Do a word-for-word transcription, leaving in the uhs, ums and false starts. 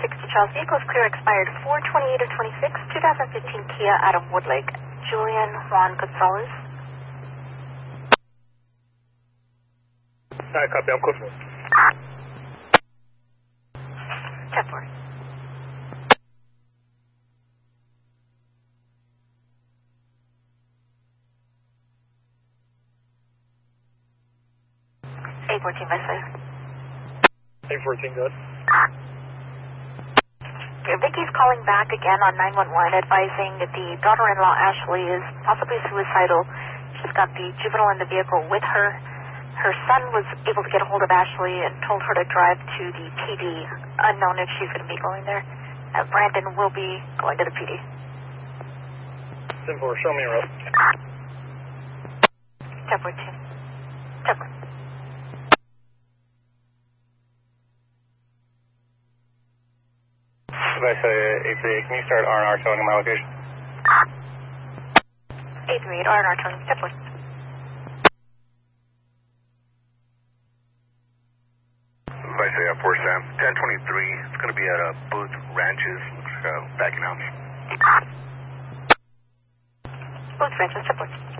sixty Charles, vehicle is clear, expired four twenty-eight of twenty-six, twenty fifteen Kia out of Woodlake. Julian Juan Gonzalez. Alright, copy, I'm close. ten four. eight fourteen, by Slayer. eight fourteen, good. Okay, Vicky's calling back again on nine one one, advising that the daughter-in-law, Ashley, is possibly suicidal. She's got the juvenile in the vehicle with her. Her son was able to get a hold of Ashley and told her to drive to the P D, unknown if she's going to be going there. Uh, Brandon will be going to the P D. ten four, show me a road. ten fourteen. ten four. Device eight three eight, can you start R and R showing my location? eight three eight, R and R towing, ten four. Device A four Sam, ten twenty-three, it's going to be at uh, Booth Ranches, uh, backing out. Booth Ranches, ten four.